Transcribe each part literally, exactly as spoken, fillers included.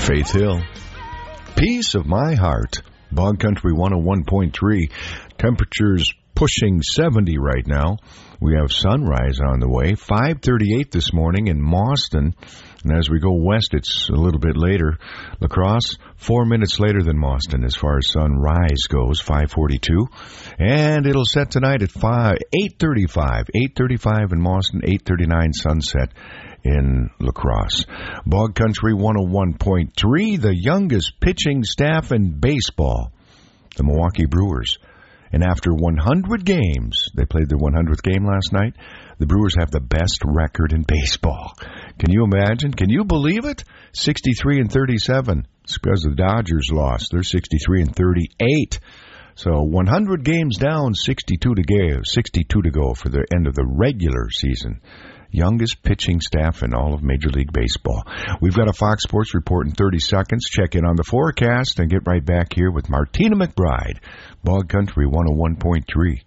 Faith Hill. Peace of my heart. Bog Country one oh one point three. Temperatures pushing seventy right now. We have sunrise on the way. five thirty-eight this morning in Mauston. And as we go west, it's a little bit later. La Crosse, four minutes later than Mauston as far as sunrise goes, five forty-two. And it'll set tonight at five, eight thirty-five. eight thirty-five in Mauston, eight thirty-nine sunset in La Crosse. Bog Country one oh one point three, the youngest pitching staff in baseball, the Milwaukee Brewers. And after one hundred games, they played their one hundredth game last night, the Brewers have the best record in baseball. Can you imagine? Can you believe it? sixty-three and thirty-seven. It's because the Dodgers lost. They're sixty-three and thirty-eight. So one hundred games down, sixty-two to go, sixty-two to go for the end of the regular season. Youngest pitching staff in all of Major League Baseball. We've got a Fox Sports report in thirty seconds. Check in on the forecast and get right back here with Martina McBride. Bog Country one oh one point three.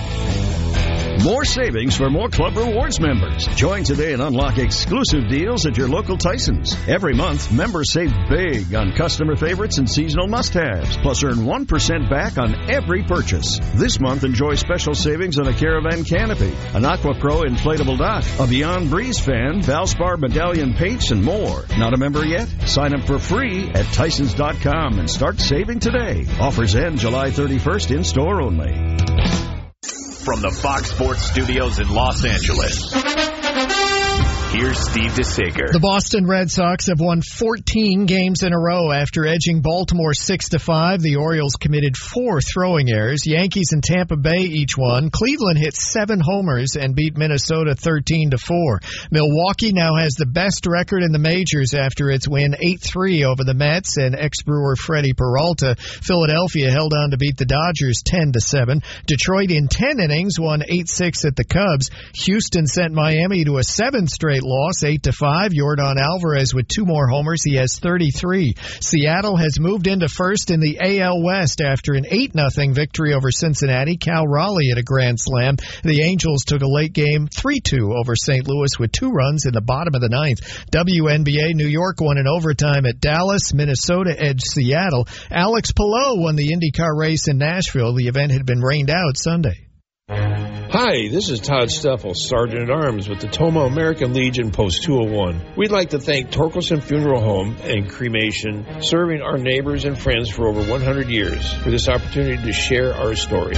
More savings for more Club Rewards members. Join today and unlock exclusive deals at your local Tyson's. Every month, members save big on customer favorites and seasonal must-haves, plus earn one percent back on every purchase. This month, enjoy special savings on a Caravan canopy, an Aqua Pro inflatable dock, a Beyond Breeze fan, Valspar medallion paints, and more. Not a member yet? Sign up for free at Tysons dot com and start saving today. Offers end July thirty-first, in-store only. From the Fox Sports Studios in Los Angeles, here's Steve DeSager. The Boston Red Sox have won fourteen games in a row after edging Baltimore six to five. The Orioles committed four throwing errors. Yankees and Tampa Bay each won. Cleveland hit seven homers and beat Minnesota thirteen to four. Milwaukee now has the best record in the majors after its win eight three over the Mets and ex-Brewer Freddie Peralta. Philadelphia held on to beat the Dodgers ten to seven. Detroit in ten innings won eight six at the Cubs. Houston sent Miami to a seven straight loss, eight to five. Yordan Alvarez with two more homers. He has thirty-three. Seattle has moved into first in the A L West after an eight nothing victory over Cincinnati. Cal Raleigh at a grand slam. The Angels took a late game three two over Saint Louis with two runs in the bottom of the ninth. W N B A New York won in overtime at Dallas. Minnesota edged Seattle. Alex Palou won the IndyCar race in Nashville. The event had been rained out Sunday. Hi, this is Todd Steffel, Sergeant-at-Arms with the Toma American Legion Post two oh one. We'd like to thank Torkelson Funeral Home and Cremation, serving our neighbors and friends for over one hundred years, for this opportunity to share our story.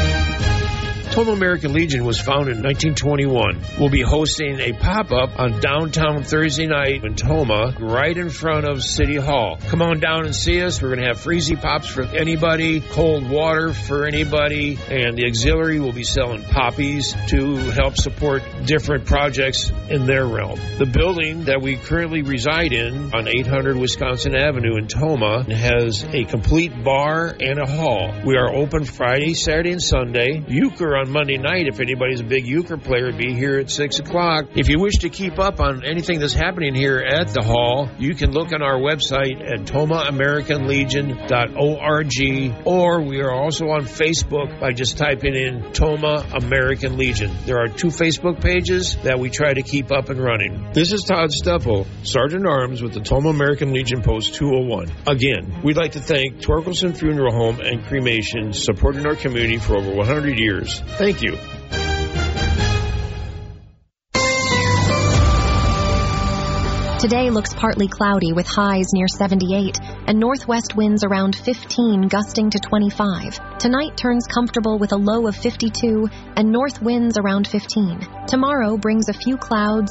Toma American Legion was founded in nineteen twenty-one. We'll be hosting a pop-up on downtown Thursday night in Toma, right in front of City Hall. Come on down and see us. We're going to have freezy pops for anybody, cold water for anybody, and the auxiliary will be selling poppies to help support different projects in their realm. The building that we currently reside in on eight hundred Wisconsin Avenue in Toma has a complete bar and a hall. We are open Friday, Saturday, and Sunday. Euchre on Monday night. If anybody's a big euchre player, be here at six o'clock. If you wish to keep up on anything that's happening here at the hall, you can look on our website at toma american legion dot org, or we are also on Facebook by just typing in Toma American Legion. There are two Facebook pages that we try to keep up and running. This is Todd Steffel, Sergeant-at-Arms with the Toma American Legion Post two oh one. Again, we'd like to thank Torkelson Funeral Home and Cremation, supporting our community for over one hundred years. Thank you. Today looks partly cloudy with highs near seventy-eight and northwest winds around fifteen, gusting to twenty-five. Tonight turns comfortable with a low of fifty-two and north winds around fifteen. Tomorrow brings a few clouds